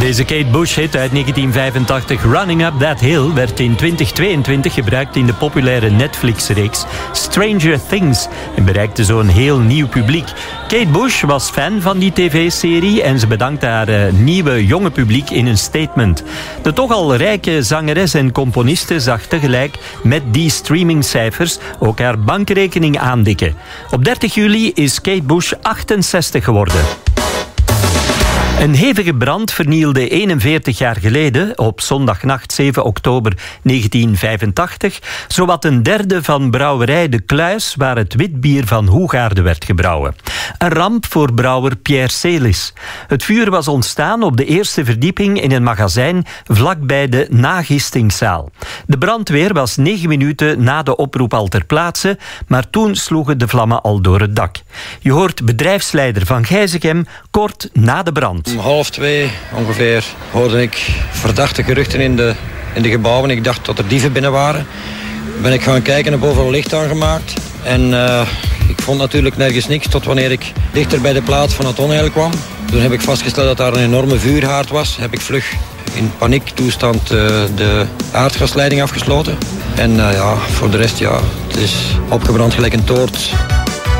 Deze Kate Bush-hit uit 1985, Running Up That Hill, werd in 2022 gebruikt in de populaire Netflix-reeks Stranger Things en bereikte zo'n heel nieuw publiek. Kate Bush was fan van die tv-serie en ze bedankte haar nieuwe jonge publiek in een statement. De toch al rijke zangeres en componiste zag tegelijk met die streamingcijfers ook haar bankrekening aandikken. Op 30 juli is Kate Bush 68 geworden. Een hevige brand vernielde 41 jaar geleden, op zondagnacht 7 oktober 1985, zowat een derde van brouwerij De Kluis, waar het witbier van Hoegaarden werd gebrouwen. Een ramp voor brouwer Pierre Celis. Het vuur was ontstaan op de eerste verdieping in een magazijn vlakbij de nagistingszaal. De brandweer was 9 minuten na de oproep al ter plaatse, maar toen sloegen de vlammen al door het dak. Je hoort bedrijfsleider Van Gijzegem kort na de brand. Om 1:30 ongeveer hoorde ik verdachte geruchten in de gebouwen. Ik dacht dat er dieven binnen waren. Ben ik gaan kijken, heb overal licht aangemaakt. En ik vond natuurlijk nergens niks tot wanneer ik dichter bij de plaats van het onheil kwam. Toen heb ik vastgesteld dat daar een enorme vuurhaard was. Heb ik vlug in paniektoestand de aardgasleiding afgesloten. En voor de rest, het is opgebrand gelijk een toort.